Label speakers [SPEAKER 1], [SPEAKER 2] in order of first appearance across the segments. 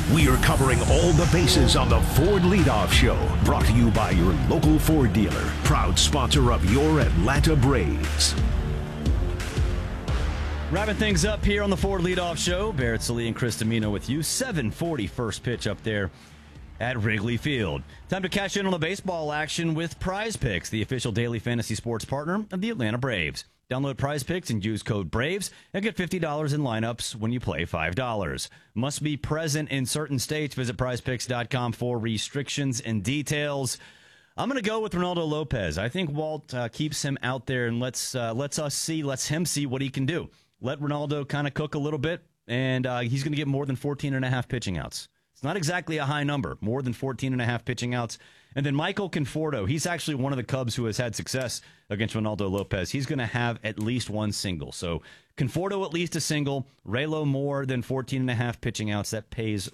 [SPEAKER 1] We are covering all the bases on the Ford Leadoff Show. Brought to you by your local Ford dealer. Proud sponsor of your Atlanta Braves.
[SPEAKER 2] Wrapping things up here on the Ford Leadoff Show. Barrett Sallee and Chris Domino with you. 7:40 first pitch up there at Wrigley Field. Time to cash in on the baseball action with Prize Picks, the official daily fantasy sports partner of the Atlanta Braves. Download Prize Picks and use code BRAVES and get $50 in lineups when you play $5. Must be present in certain states. Visit prizepicks.com for restrictions and details. I'm going to go with Ronaldo Lopez. I think Walt keeps him out there and lets him see what he can do. Let Ronaldo kind of cook a little bit, and he's going to get more than 14.5 pitching outs. It's not exactly a high number, more than 14.5 pitching outs. And then Michael Conforto, he's actually one of the Cubs who has had success against Ronaldo Lopez. He's going to have at least one single. So Conforto at least a single, Raylo more than 14.5 pitching outs. That pays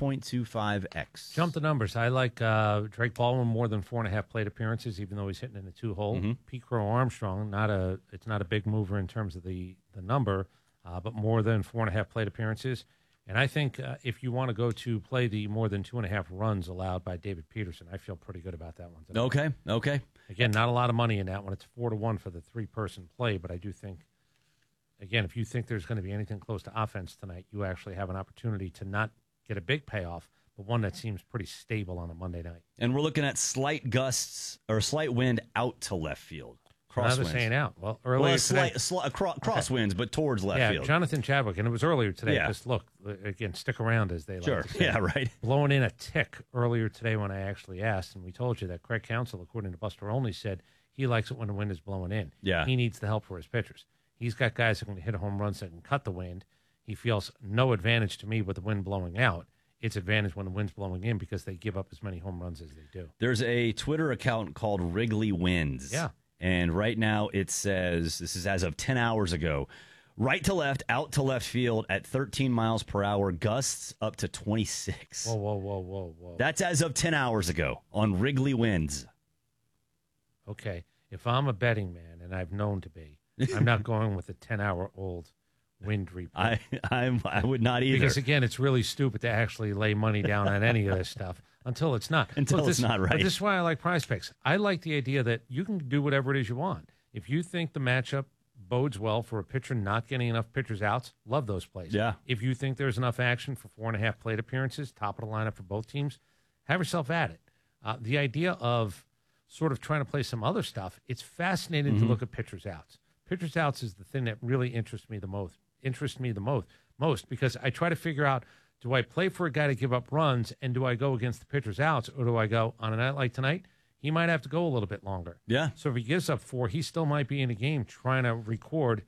[SPEAKER 2] 4.25x.
[SPEAKER 3] Jump the numbers. I like Drake Baldwin more than 4.5 plate appearances, even though he's hitting in the 2-hole. Mm-hmm. Pete Crow Armstrong, it's not a big mover in terms of the number, but more than 4.5 plate appearances. And I think if you want to go to play the more than 2.5 runs allowed by David Peterson, I feel pretty good about that one today.
[SPEAKER 2] Okay.
[SPEAKER 3] Again, not a lot of money in that one. It's 4-1 for the three-person play, but I do think, again, if you think there's going to be anything close to offense tonight, you actually have an opportunity to not get a big payoff, but one that seems pretty stable on a Monday night.
[SPEAKER 2] And we're looking at slight gusts or slight wind out to left field.
[SPEAKER 3] I was saying out. Well, earlier today.
[SPEAKER 2] Cross winds, but towards left field.
[SPEAKER 3] Jonathan Chadwick, and it was earlier today.
[SPEAKER 2] Yeah.
[SPEAKER 3] Just look, again, stick around, as they like to say.
[SPEAKER 2] Yeah, right.
[SPEAKER 3] Blowing in a tick earlier today when I actually asked, and we told you that Craig Counsell, according to Buster Olney, said he likes it when the wind is blowing in.
[SPEAKER 2] Yeah.
[SPEAKER 3] He needs the help for his pitchers. He's got guys that can hit home runs that can cut the wind. He feels no advantage to me with the wind blowing out. It's advantage when the wind's blowing in because they give up as many home runs as they do.
[SPEAKER 2] There's a Twitter account called Wrigley Winds.
[SPEAKER 3] Yeah.
[SPEAKER 2] And right now it says, this is as of 10 hours ago, right to left, out to left field at 13 miles per hour, gusts up to 26.
[SPEAKER 3] Whoa.
[SPEAKER 2] That's as of 10 hours ago on Wrigley Winds.
[SPEAKER 3] Okay. If I'm a betting man, and I've known to be, I'm not going with a 10-hour-old wind report.
[SPEAKER 2] I would not either.
[SPEAKER 3] Because, again, it's really stupid to actually lay money down on any of this stuff. Until it's not.
[SPEAKER 2] It's not right.
[SPEAKER 3] But this is why I like Prize Picks. I like the idea that you can do whatever it is you want. If you think the matchup bodes well for a pitcher not getting enough pitchers outs, love those plays.
[SPEAKER 2] Yeah.
[SPEAKER 3] If you think there's enough action for 4.5 plate appearances, top of the lineup for both teams, have yourself at it. The idea of sort of trying to play some other stuff, it's fascinating to look at pitchers outs. Pitchers outs is the thing that really interests me the most because I try to figure out, do I play for a guy to give up runs, and do I go against the pitcher's outs, or do I go, on a night like tonight, he might have to go a little bit longer.
[SPEAKER 2] Yeah.
[SPEAKER 3] So if he gives up 4, he still might be in a game trying to record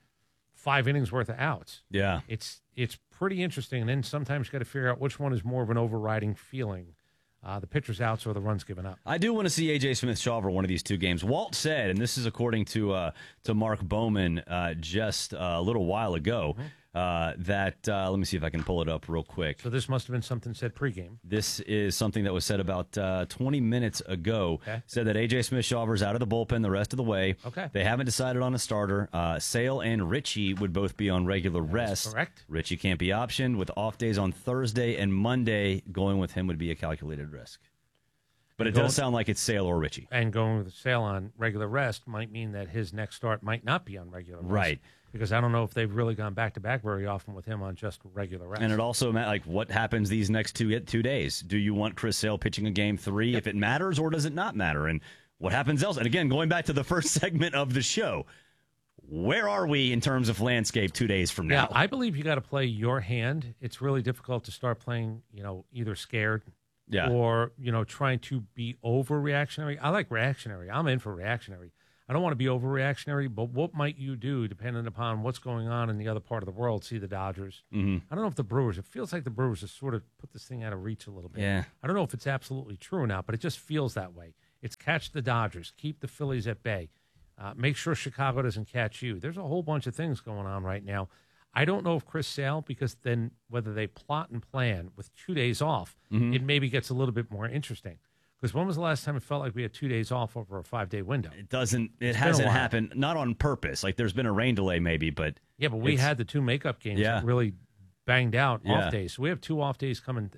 [SPEAKER 3] 5 innings worth of outs.
[SPEAKER 2] Yeah.
[SPEAKER 3] It's pretty interesting, and then sometimes you got to figure out which one is more of an overriding feeling, the pitcher's outs or the runs given up.
[SPEAKER 2] I do want to see A.J. Smith-Shawver one of these two games. Walt said, and this is according to Mark Bowman just a little while ago, that let me see if I can pull it up real quick.
[SPEAKER 3] So this must have been something said pregame.
[SPEAKER 2] This is something that was said about 20 minutes ago.
[SPEAKER 3] Okay.
[SPEAKER 2] Said that A.J. Smith-Shawver's out of the bullpen the rest of the way.
[SPEAKER 3] Okay.
[SPEAKER 2] They haven't decided on a starter. Sale and Richie would both be on regular rest.
[SPEAKER 3] Correct.
[SPEAKER 2] Richie can't be optioned with off days on Thursday and Monday. Going with him would be a calculated risk. But it does sound like it's Sale or Richie.
[SPEAKER 3] And going with Sale on regular rest might mean that his next start might not be on regular rest.
[SPEAKER 2] Right.
[SPEAKER 3] Because I don't know if they've really gone back-to-back very often with him on just regular rest.
[SPEAKER 2] And it also, like, what happens these next two days? Do you want Chris Sale pitching a game 3 if it matters, or does it not matter? And what happens else? And again, going back to the first segment of the show, where are we in terms of landscape 2 days from now?
[SPEAKER 3] Yeah, I believe you got to play your hand. It's really difficult to start playing, either scared or, trying to be overreactionary. I like reactionary. I'm in for reactionary. I don't want to be overreactionary, but what might you do depending upon what's going on in the other part of the world? See the Dodgers.
[SPEAKER 2] Mm-hmm.
[SPEAKER 3] I don't know if the Brewers, it feels like the Brewers have sort of put this thing out of reach a little bit.
[SPEAKER 2] Yeah.
[SPEAKER 3] I don't know if it's absolutely true or not, but it just feels that way. It's catch the Dodgers, keep the Phillies at bay, make sure Chicago doesn't catch you. There's a whole bunch of things going on right now. I don't know if Chris Sale, because then whether they plot and plan with 2 days off, it maybe gets a little bit more interesting. Because when was the last time it felt like we had 2 days off over a 5-day window?
[SPEAKER 2] It hasn't happened, not on purpose. Like, there's been a rain delay maybe, but...
[SPEAKER 3] Yeah, but we had the 2 makeup games that really banged out off days. So we have 2 off days coming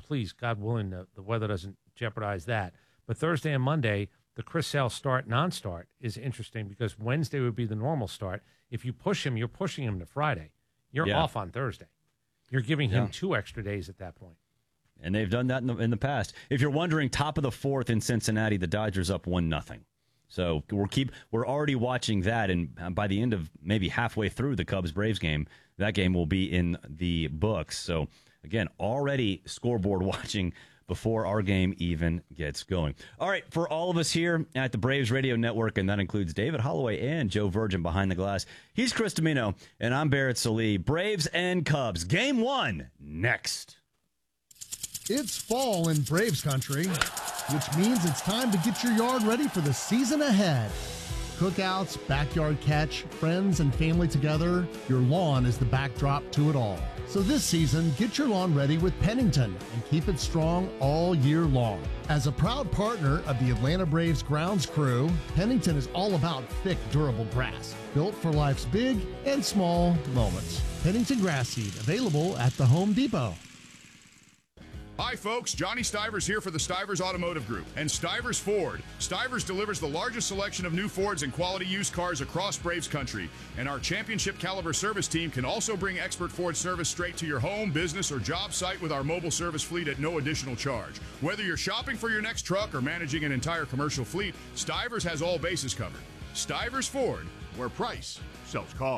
[SPEAKER 3] please, God willing, the weather doesn't jeopardize that. But Thursday and Monday, the Chris Sale start, non-start is interesting because Wednesday would be the normal start. If you push him, you're pushing him to Friday. You're off on Thursday. You're giving him 2 extra days at that point.
[SPEAKER 2] And they've done that in the past. If you're wondering, top of the 4th in Cincinnati, the Dodgers up 1-0. So we're already watching that, and by the end of maybe halfway through the Cubs-Braves game, that game will be in the books. So, again, already scoreboard watching before our game even gets going. All right, for all of us here at the Braves Radio Network, and that includes David Holloway and Joe Virgin behind the glass, he's Chris Dimino, and I'm Barrett Sallee. Braves and Cubs, Game 1, next.
[SPEAKER 4] It's fall in Braves country, which means it's time to get your yard ready for the season ahead. Cookouts, backyard catch, friends and family together, your lawn is the backdrop to it all. So this season, get your lawn ready with Pennington and keep it strong all year long. As a proud partner of the Atlanta Braves grounds crew, Pennington is all about thick, durable grass, built for life's big and small moments. Pennington grass seed, available at the Home Depot.
[SPEAKER 5] Hi, folks. Johnny Stivers here for the Stivers Automotive Group and Stivers Ford. Stivers delivers the largest selection of new Fords and quality used cars across Braves country. And our championship caliber service team can also bring expert Ford service straight to your home, business, or job site with our mobile service fleet at no additional charge. Whether you're shopping for your next truck or managing an entire commercial fleet, Stivers has all bases covered. Stivers Ford, where price sells cars.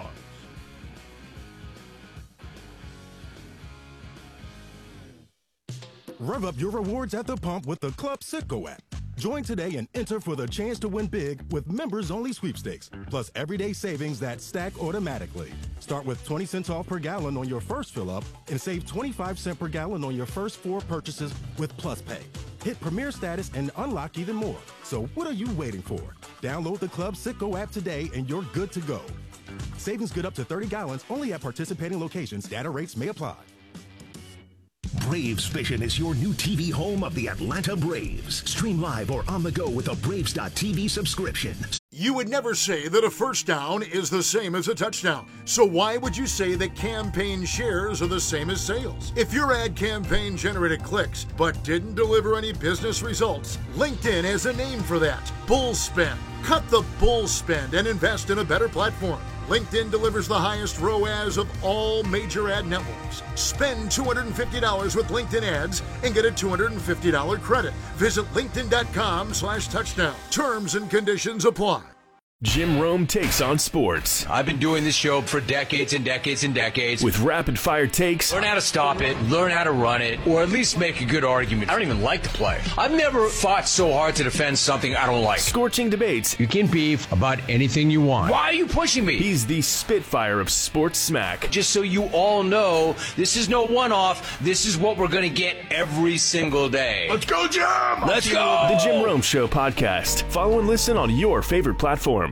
[SPEAKER 6] Rev up your rewards at the pump with the Club Citgo app. Join today and enter for the chance to win big with members-only sweepstakes, plus everyday savings that stack automatically. Start with 20 cents off per gallon on your first fill-up and save 25 cents per gallon on your first 4 purchases with Plus Pay. Hit Premier status and unlock even more. So what are you waiting for? Download the Club Citgo app today and you're good to go. Savings good up to 30 gallons only at participating locations. Data rates may apply.
[SPEAKER 1] Braves Vision is your new TV home of the Atlanta Braves. Stream live or on the go with a Braves.TV subscription.
[SPEAKER 7] You would never say that a first down is the same as a touchdown. So why would you say that campaign shares are the same as sales? If your ad campaign generated clicks but didn't deliver any business results, LinkedIn has a name for that. Bull spend. Cut the bull spend and invest in a better platform. LinkedIn delivers the highest ROAS of all major ad networks. Spend $250 with LinkedIn ads and get a $250 credit. Visit linkedin.com/touchdown. Terms and conditions apply.
[SPEAKER 8] Jim Rome takes on sports.
[SPEAKER 9] I've been doing this show for decades and decades and decades.
[SPEAKER 8] With rapid-fire takes.
[SPEAKER 9] Learn how to stop it, learn how to run it, or at least make a good argument. I don't even like to play. I've never fought so hard to defend something I don't like.
[SPEAKER 8] Scorching debates.
[SPEAKER 9] You can beef about anything you want. Why are you pushing me?
[SPEAKER 8] He's the Spitfire of sports smack.
[SPEAKER 9] Just so you all know, this is no one-off. This is what we're going to get every single day.
[SPEAKER 5] Let's go, Jim!
[SPEAKER 9] Let's go!
[SPEAKER 8] The Jim Rome Show podcast. Follow and listen on your favorite platform.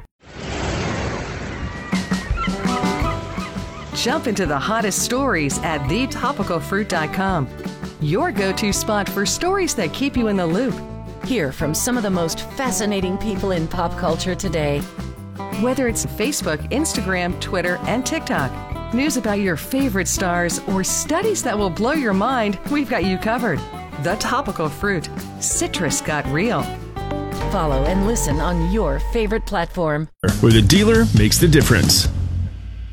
[SPEAKER 10] Jump into the hottest stories at thetopicalfruit.com. Your go-to spot for stories that keep you in the loop.
[SPEAKER 11] Hear from some of the most fascinating people in pop culture today.
[SPEAKER 10] Whether it's Facebook, Instagram, Twitter, and TikTok, news about your favorite stars, or studies that will blow your mind, we've got you covered. The Topical Fruit. Citrus got real.
[SPEAKER 11] Follow and listen on your favorite platform.
[SPEAKER 8] Where the dealer makes the difference.